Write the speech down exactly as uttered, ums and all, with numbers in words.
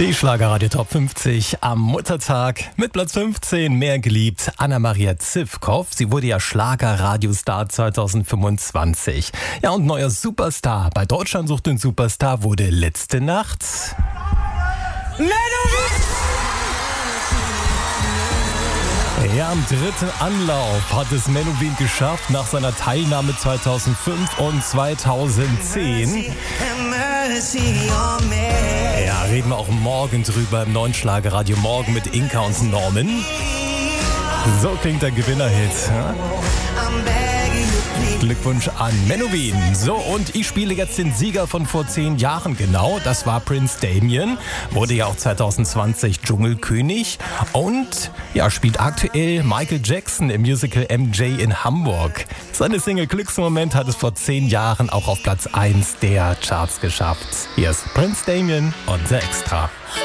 Die Schlagerradio Top fünfzig am Muttertag mit Platz fünfzehn, mehr geliebt, Anna-Maria Zivkow. Sie wurde ja Schlagerradiostar zwanzig fünfundzwanzig. Ja, und neuer Superstar bei Deutschland sucht den Superstar wurde letzte Nacht Ja, am dritten Anlauf hat es Menowin geschafft nach seiner Teilnahme zweitausendfünf und zweitausendzehn. Ja, reden wir auch morgen drüber im neuen Schlagerradio Morgen mit Inka und Norman. So klingt der Gewinnerhit. Ja? Glückwunsch an Menowin. So, und ich spiele jetzt den Sieger von vor zehn Jahren genau. Das war Prince Damien. Wurde ja auch zwanzig zwanzig Dschungelkönig. Und ja, spielt aktuell Michael Jackson im Musical M J in Hamburg. Seine Single Glücksmoment hat es vor zehn Jahren auch auf Platz eins der Charts geschafft. Hier ist Prince Damien und der Extra.